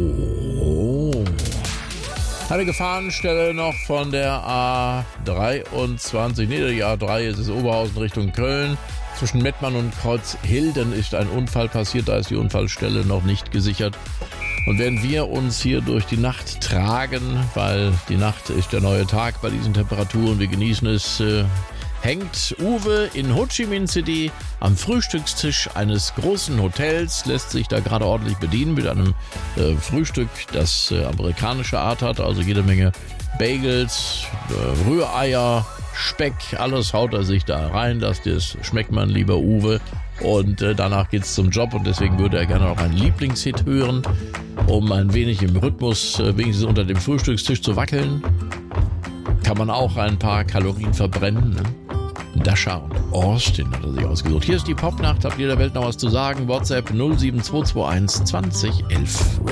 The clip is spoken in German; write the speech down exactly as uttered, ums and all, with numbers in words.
Oh. Eine Gefahrenstelle noch von der A dreiundzwanzig, nee, die A drei ist es Oberhausen Richtung Köln. Zwischen Mettmann und Kreuzhilden ist ein Unfall passiert, da ist die Unfallstelle noch nicht gesichert. Und während wir uns hier durch die Nacht tragen, weil die Nacht ist der neue Tag bei diesen Temperaturen, wir genießen es, äh, hängt Uwe in Ho Chi Minh City am Frühstückstisch eines großen Hotels, lässt sich da gerade ordentlich bedienen mit einem äh, Frühstück, das äh, amerikanische Art hat, also jede Menge Bagels, äh, Rühreier, Speck, alles haut er sich da rein, das, das schmeckt man, lieber Uwe. Und äh, danach geht's zum Job und deswegen würde er gerne noch einen Lieblingshit hören, um ein wenig im Rhythmus äh, wenigstens unter dem Frühstückstisch zu wackeln. Kann man auch ein paar Kalorien verbrennen, ne? Dasha und Austin hat er sich ausgesucht. Hier ist die Popnacht. Habt ihr der Welt noch was zu sagen? WhatsApp null sieben zwei zwei eins zwanzig elf.